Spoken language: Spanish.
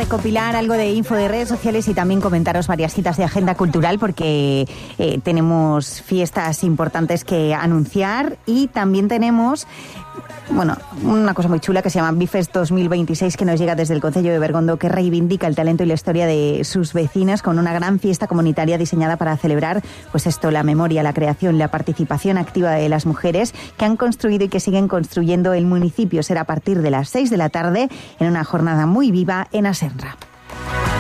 recopilar algo de info de redes sociales y también comentaros varias citas de agenda cultural porque tenemos fiestas importantes que anunciar y también tenemos... Bueno, una cosa muy chula que se llama Bifest 2026 que nos llega desde el Concello de Bergondo, que reivindica el talento y la historia de sus vecinas con una gran fiesta comunitaria diseñada para celebrar, pues esto, la memoria, la creación, la participación activa de las mujeres que han construido y que siguen construyendo el municipio. Será a partir de las 6 de la tarde en una jornada muy viva en Asenra.